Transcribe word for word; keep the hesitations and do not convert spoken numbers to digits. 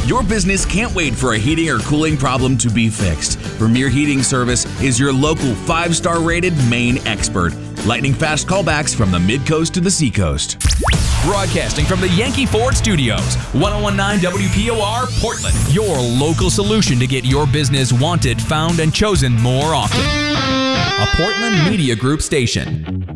Your business can't wait for a heating or cooling problem to be fixed. Premier Heating Service is your local five-star rated Maine expert. Lightning fast callbacks from the mid-coast to the seacoast. Broadcasting from the Yankee Ford Studios, ten nineteen W P O R, Portland. Your local solution to get your business wanted, found, and chosen more often. A Portland Media Group station.